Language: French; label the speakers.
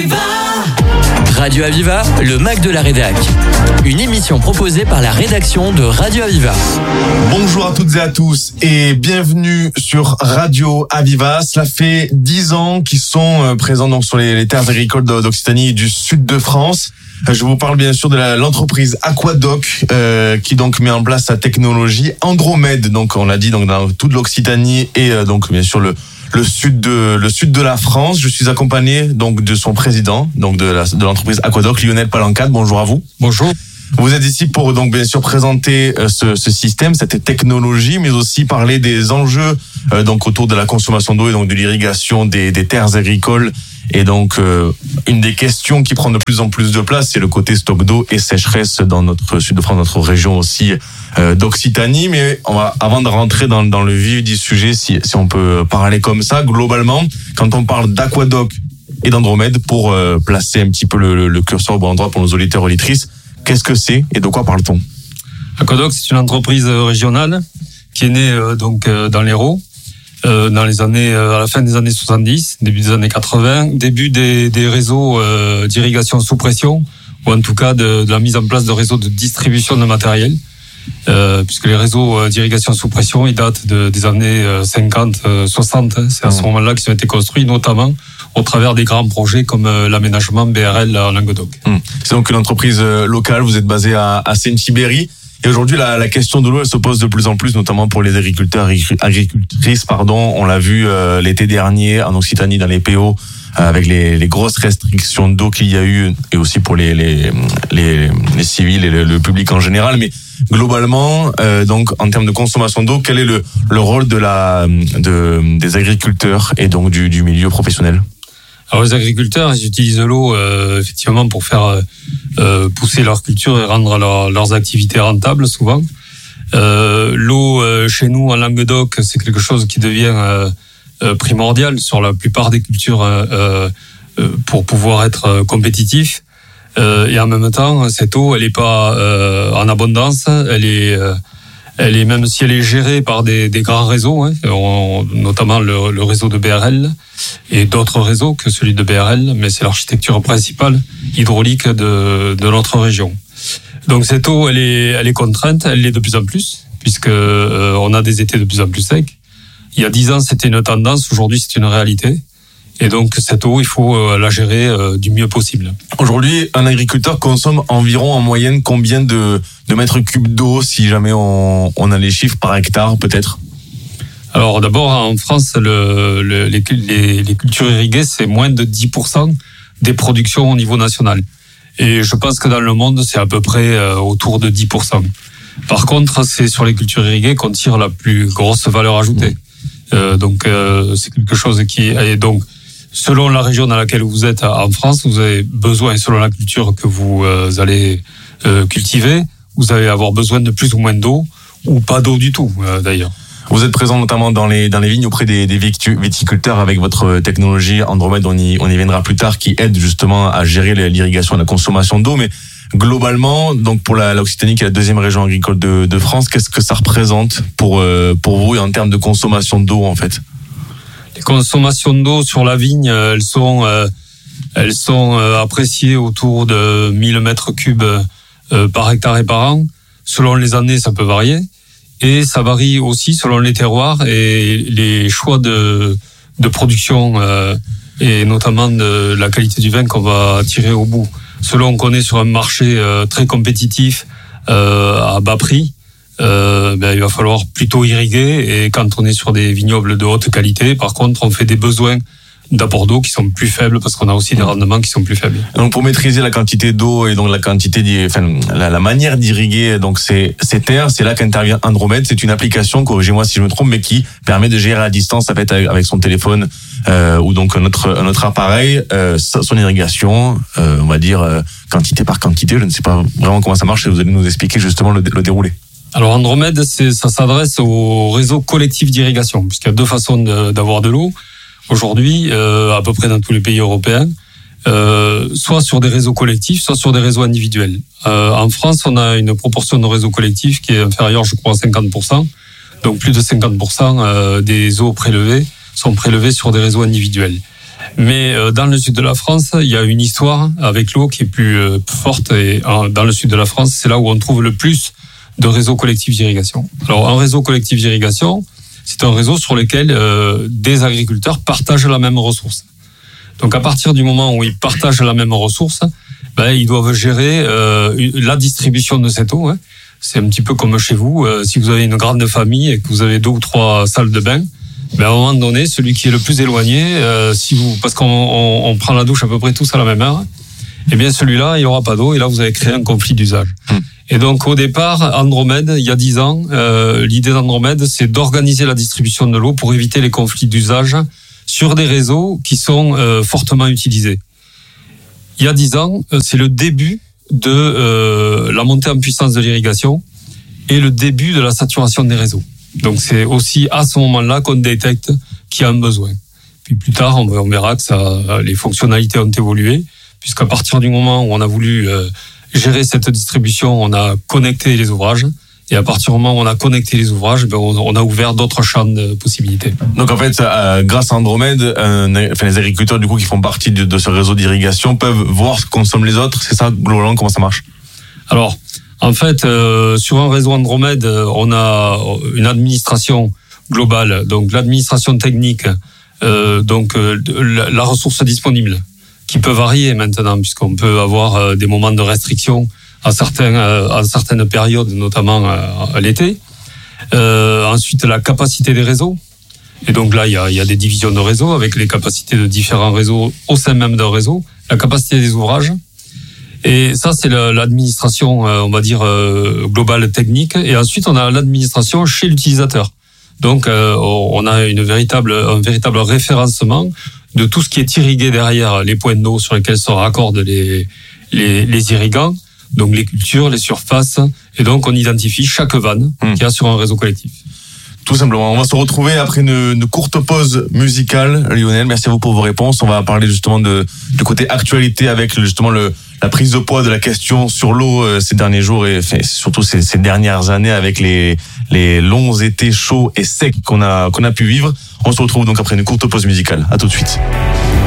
Speaker 1: Radio Aviva, le Mac de la Rédac. Une émission proposée par la rédaction de Radio Aviva.
Speaker 2: Bonjour à toutes et à tous et bienvenue sur Radio Aviva. Cela fait 10 ans qu'ils sont présents donc sur les terres agricoles d'Occitanie et du sud de France. Je vous parle bien sûr de l'entreprise Aquadoc qui donc met en place sa technologie Andromède. Donc on l'a dit donc dans toute l'Occitanie et donc bien sûr le sud de la France. Je suis accompagné donc de son président donc de l'entreprise Aquadoc, Lionel Palancade. Bonjour à vous.
Speaker 3: Bonjour.
Speaker 2: Vous êtes ici pour donc bien sûr présenter ce système, cette technologie, mais aussi parler des enjeux donc autour de la consommation d'eau et donc de l'irrigation des terres agricoles. Et donc une des questions qui prend de plus en plus de place, c'est le côté stock d'eau et sécheresse dans notre sud de France, notre région aussi d'Occitanie. Mais on va, avant de rentrer dans le vif du sujet, si on peut parler comme ça, globalement, quand on parle d'Aquadoc et d'Andromède, pour placer un petit peu le curseur au bon endroit pour nos auditeurs et auditrices, qu'est-ce que c'est et de quoi parle-t-on?
Speaker 3: Aquadoc, c'est une entreprise régionale qui est née dans l'Hérault, dans les années, à la fin des années 70, début des années 80, début des réseaux d'irrigation sous pression, ou en tout cas de la mise en place de réseaux de distribution de matériel, puisque les réseaux d'irrigation sous pression, ils datent des années 50, 60. C'est à ce moment-là qu'ils ont été construits, notamment au travers des grands projets comme l'aménagement BRL en Languedoc.
Speaker 2: C'est donc une entreprise locale, vous êtes basé à Saint-Thibéry. Et aujourd'hui, la question de l'eau, elle se pose de plus en plus, notamment pour les agriculteurs, agricultrices, pardon. On l'a vu l'été dernier en Occitanie, dans les PO, avec les grosses restrictions d'eau qu'il y a eu, et aussi pour les civils et le public en général. Mais globalement, donc en termes de consommation d'eau, quel est le rôle des agriculteurs et donc du milieu professionnel?
Speaker 3: Alors les agriculteurs, ils utilisent l'eau effectivement pour faire pousser leur culture et rendre leurs activités rentables souvent. L'eau chez nous en Languedoc, c'est quelque chose qui devient primordial sur la plupart des cultures pour pouvoir être compétitif. Et en même temps, cette eau, elle est pas en abondance. Elle est même si elle est gérée par des grands réseaux, notamment le réseau de BRL et d'autres réseaux que celui de BRL, mais c'est l'architecture principale hydraulique de notre région. Donc cette eau, elle est contrainte, elle l'est de plus en plus, puisque on a des étés de plus en plus secs. Il y a 10 ans, c'était une tendance, aujourd'hui c'est une réalité. Et donc cette eau, il faut la gérer du mieux possible.
Speaker 2: Aujourd'hui, un agriculteur consomme environ en moyenne combien de mètres cubes d'eau, si jamais on a les chiffres par hectare peut-être?
Speaker 3: Alors d'abord, en France, les cultures irriguées, c'est moins de 10% des productions au niveau national. Et je pense que dans le monde, c'est à peu près autour de 10%. Par contre, c'est sur les cultures irriguées qu'on tire la plus grosse valeur ajoutée. Donc c'est quelque chose qui est donc selon la région dans laquelle vous êtes en France, vous avez besoin, selon la culture que vous allez cultiver, vous allez avoir besoin de plus ou moins d'eau, ou pas d'eau du tout d'ailleurs.
Speaker 2: Vous êtes présent notamment dans les vignes auprès des viticulteurs avec votre technologie Andromède, on y viendra plus tard, qui aide justement à gérer l'irrigation et la consommation d'eau. Mais globalement, donc pour l'Occitanie, qui est la deuxième région agricole de France, qu'est-ce que ça représente pour vous et en termes de consommation d'eau en fait?
Speaker 3: Les consommations d'eau sur la vigne, elles sont appréciées autour de 1000 mètres cubes par hectare et par an. Selon les années, ça peut varier. Et ça varie aussi selon les terroirs et les choix de production et notamment de la qualité du vin qu'on va tirer au bout. Selon qu'on est sur un marché très compétitif à bas prix, il va falloir plutôt irriguer. Et quand on est sur des vignobles de haute qualité, par contre, on fait des besoins d'apport d'eau qui sont plus faibles parce qu'on a aussi des rendements qui sont plus faibles.
Speaker 2: Donc pour maîtriser la quantité d'eau et donc la quantité, la manière d'irriguer donc ces terres, c'est là qu'intervient Andromède. C'est une application, corrigez-moi si je me trompe, mais qui permet de gérer à distance, ça peut être avec son téléphone ou donc un autre appareil, son irrigation, on va dire quantité par quantité. Je ne sais pas vraiment comment ça marche et vous allez nous expliquer justement le déroulé.
Speaker 3: Alors Andromède, ça s'adresse au réseau collectif d'irrigation, puisqu'il y a deux façons d'avoir de l'eau. Aujourd'hui, à peu près dans tous les pays européens, soit sur des réseaux collectifs, soit sur des réseaux individuels. En France, on a une proportion de réseaux collectifs qui est inférieure, je crois, à 50%. Donc plus de 50% des eaux prélevées sont prélevées sur des réseaux individuels. Mais dans le sud de la France, il y a une histoire avec l'eau qui est plus forte. Et dans le sud de la France, c'est là où on trouve le plus de réseaux collectifs d'irrigation. Alors, un réseau collectif d'irrigation, c'est un réseau sur lequel des agriculteurs partagent la même ressource. Donc, à partir du moment où ils partagent la même ressource, ils doivent gérer la distribution de cette eau. Hein. C'est un petit peu comme chez vous. Si vous avez une grande famille et que vous avez 2 ou 3 salles de bain, à un moment donné, celui qui est le plus éloigné, parce qu'on prend la douche à peu près tous à la même heure, eh bien celui-là, il n'aura pas d'eau et là, vous avez créé un conflit d'usage. Et donc, au départ, Andromède, il y a 10 ans, l'idée d'Andromède, c'est d'organiser la distribution de l'eau pour éviter les conflits d'usage sur des réseaux qui sont fortement utilisés. Il y a 10 ans, c'est le début de la montée en puissance de l'irrigation et le début de la saturation des réseaux. Donc c'est aussi à ce moment-là qu'on détecte qu'il y a un besoin. Puis plus tard, on verra que les fonctionnalités ont évolué, puisqu'à partir du moment où on a voulu gérer cette distribution, on a connecté les ouvrages. Et à partir du moment où on a connecté les ouvrages, on a ouvert d'autres champs de possibilités.
Speaker 2: Donc en fait, grâce à Andromède, les agriculteurs du coup qui font partie de ce réseau d'irrigation peuvent voir ce que consomment les autres. C'est ça globalement comment ça marche?
Speaker 3: Alors, en fait, sur un réseau Andromède, on a une administration globale, donc l'administration technique, la ressource disponible, qui peut varier maintenant, puisqu'on peut avoir des moments de restriction à certaines périodes, notamment à l'été. Ensuite, la capacité des réseaux. Et donc là, il y a des divisions de réseaux avec les capacités de différents réseaux au sein même d'un réseau. La capacité des ouvrages. Et ça, c'est l'administration, on va dire, globale technique. Et ensuite, on a l'administration chez l'utilisateur. Donc, on a un véritable référencement de tout ce qui est irrigué derrière les points d'eau sur lesquels se raccordent les irrigants. Donc, les cultures, les surfaces. Et donc, on identifie chaque vanne qu'il y a sur un réseau collectif.
Speaker 2: Tout simplement. On va se retrouver après une courte pause musicale. Lionel, merci à vous pour vos réponses. On va parler justement du côté actualité avec justement la prise de poids de la question sur l'eau ces derniers jours et surtout ces dernières années avec les longs étés chauds et secs qu'on a pu vivre. On se retrouve donc après une courte pause musicale. À tout de suite.